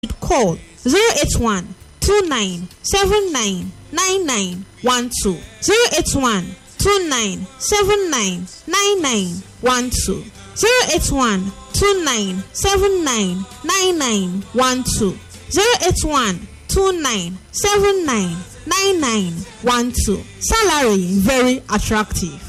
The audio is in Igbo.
call 081 29 79 99 12 081 29 79 99 12 081 29 79 99 12 081 29 79 99 12. Salary very attractive.